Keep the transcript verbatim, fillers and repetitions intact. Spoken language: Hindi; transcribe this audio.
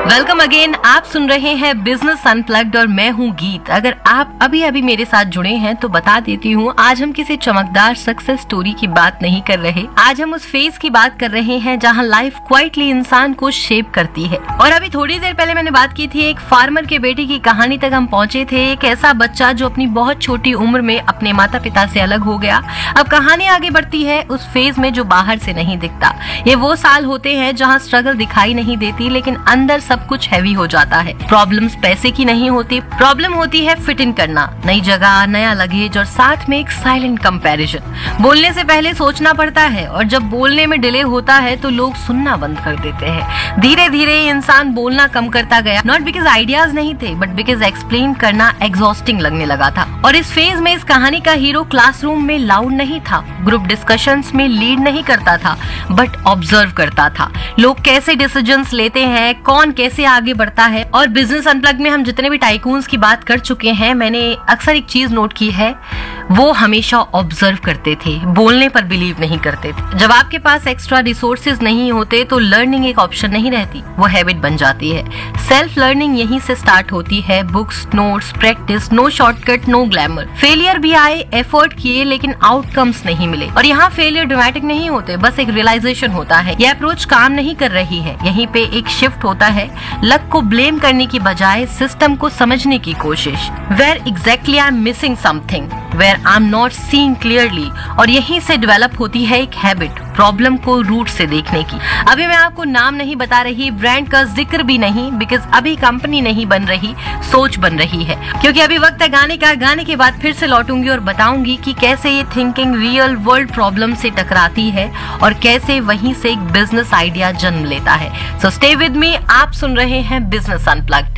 Welcome again. आप सुन रहे हैं बिजनेस अनप्लग्ड और मैं हूं गीत। अगर आप अभी अभी मेरे साथ जुड़े हैं तो बता देती हूं, आज हम किसी चमकदार सक्सेस स्टोरी की बात नहीं कर रहे। आज हम उस फेज की बात कर रहे हैं जहां लाइफ क्वाइटली इंसान को शेप करती है। और अभी थोड़ी देर पहले मैंने बात की थी एक फार्मर के बेटे की कहानी तक हम पहुंचे थे। एक ऐसा बच्चा जो अपनी बहुत छोटी उम्र में अपने माता पिता से अलग हो गया। अब कहानी आगे बढ़ती है उस फेज में जो बाहर से नहीं दिखता। ये वो साल होते हैं जहाँ स्ट्रगल दिखाई नहीं देती, लेकिन अंदर सब कुछ हैवी हो जाता है। प्रॉब्लम्स पैसे की नहीं होती, प्रॉब्लम होती है फिट इन करना, नई जगह, नया लगेज और साथ में एक साइलेंट कंपैरिजन। बोलने से पहले सोचना पड़ता है और जब बोलने में डिले होता है तो लोग सुनना बंद कर देते हैं। धीरे धीरे इंसान बोलना कम करता गया, नॉट बिकॉज आइडियाज नहीं थे बट बिकॉज एक्सप्लेन करना एग्जॉस्टिंग लगने लगा था। और इस फेज में इस कहानी का हीरो क्लासरूम में लाउड नहीं था, ग्रुप डिस्कशंस में लीड नहीं करता था, बट ऑब्जर्व करता था लोग कैसे डिसीजंस लेते हैं, कौन कैसे आगे बढ़ता है। और बिजनेस अनप्लग में हम जितने भी टाइकून्स की बात कर चुके हैं, मैंने अक्सर एक चीज नोट की है, वो हमेशा ऑब्जर्व करते थे, बोलने पर बिलीव नहीं करते थे। जब आपके पास एक्स्ट्रा रिसोर्सेज नहीं होते तो लर्निंग एक ऑप्शन नहीं रहती, वो हैबिट बन जाती है। सेल्फ लर्निंग यहीं से स्टार्ट होती है, books, notes, practice, no shortcut, no glamour. Failure भी आए, एफर्ट किए, लेकिन आउटकम्स नहीं मिले। और यहाँ फेलियर ड्रामेटिक नहीं होते, बस एक रियलाइजेशन होता है ये अप्रोच काम नहीं कर रही है। यहीं पे एक शिफ्ट होता है, लक को ब्लेम करने की बजाय सिस्टम को समझने की कोशिश। Where exactly I am missing something, where I am not seeing clearly. और यहीं से डेवलप होती है एक हैबिट, प्रॉब्लम को रूट से देखने की। अभी मैं आपको नाम नहीं बता रही, ब्रांड का जिक्र भी नहीं, बिकॉज अभी कंपनी नहीं बन रही, सोच बन रही है। क्योंकि अभी वक्त है गाने का। गाने के बाद फिर से लौटूंगी और बताऊंगी कि कैसे ये थिंकिंग रियल वर्ल्ड प्रॉब्लम से टकराती है और कैसे वहीं से एक बिजनेस आइडिया जन्म लेता है। सो स्टे विद मी, आप सुन रहे हैं बिजनेस अनप्लग्ड।